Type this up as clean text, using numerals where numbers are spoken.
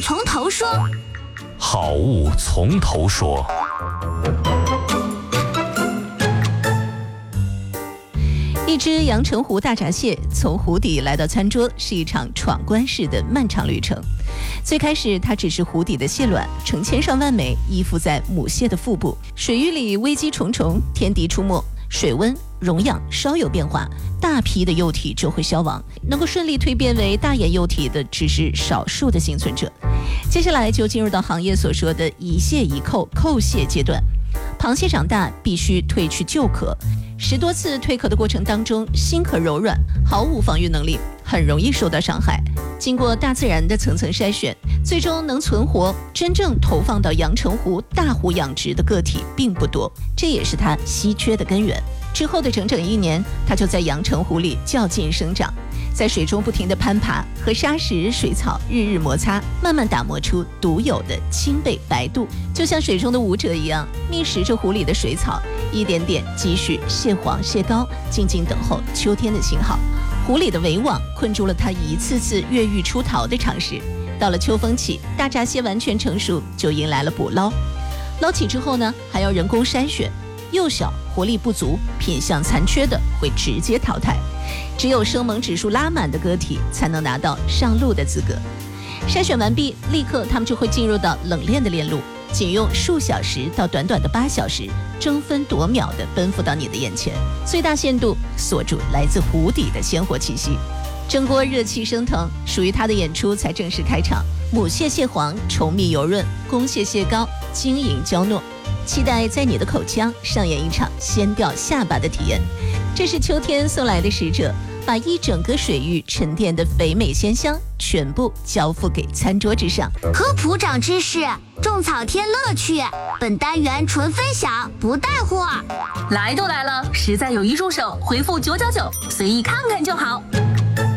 从头说。 好物从头说。 一只阳澄湖大闸蟹从湖底来到餐桌，是一场闯关式的漫长旅程。最开始，它只是湖底的蟹卵，成千上万枚依附在母蟹的腹部。水域里危机重重，天敌出没，水温、溶氧稍有变化，大批的幼体就会消亡。能够顺利蜕变为大眼幼体的，只是少数的幸存者。接下来就进入到行业所说的一蟹一扣扣蟹阶段。螃蟹长大必须褪去旧壳，10多次蜕壳的过程当中，新壳柔软，毫无防御能力，很容易受到伤害。经过大自然的层层筛选，最终能存活、真正投放到阳澄湖大湖养殖的个体并不多，这也是它稀缺的根源。之后的整整1年，它就在阳澄湖里较劲生长，在水中不停地攀爬，和沙石、水草日日摩擦，慢慢打磨出独有的青贝白度，就像水中的舞者一样，觅食着湖里的水草，一点点积蓄蟹黄、蟹膏，静静等候秋天的信号。湖里的围网困住了它一次次越狱出逃的尝试。到了秋风起，大闸蟹完全成熟，就迎来了捕捞。捞起之后呢，还要人工筛选，幼小、活力不足、品相残缺的会直接淘汰，只有生猛指数拉满的个体才能拿到上路的资格。筛选完毕，立刻他们就会进入到冷链的链路，仅用数小时到短短的8小时，争分夺秒地奔赴到你的眼前，最大限度锁住来自湖底的鲜活气息。蒸锅热气升腾，属于它的演出才正式开场。母蟹蟹黄稠密油润，公蟹蟹膏晶莹娇糯，期待在你的口腔上演一场掀掉下巴的体验。这是秋天送来的使者，把一整个水域沉淀的肥美鲜香全部交付给餐桌之上。 科普长知识，种草添乐趣。本单元纯分享，不带货。 来都来了，实在有意入手，回复999，随意看看就好。